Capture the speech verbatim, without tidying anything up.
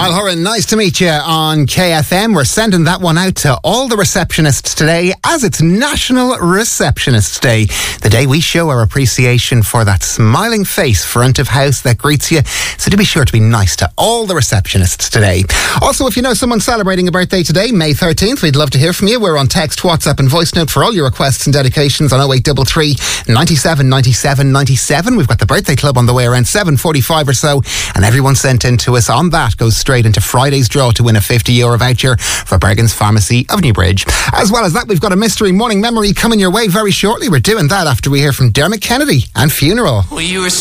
Niall Horan, nice to meet you on K F M. We're sending that one out to all the receptionists today, as it's National Receptionists Day, the day we show our appreciation for that smiling face front of house that greets you. So do be sure to be nice to all the receptionists today. Also, if you know someone celebrating a birthday today, May thirteenth, we'd love to hear from you. We're on text, WhatsApp and voice note for all your requests and dedications on oh eight three three, ninety-seven, ninety-seven, ninety-seven. We've got the birthday club on the way around seven forty-five or so, and everyone sent in to us on that goes straight into Friday's draw to win a fifty euro voucher for Bergen's Pharmacy of Newbridge. As well as that, we've got a mystery morning memory coming your way very shortly. We're doing that after we hear from Dermot Kennedy and Funeral. Well, you were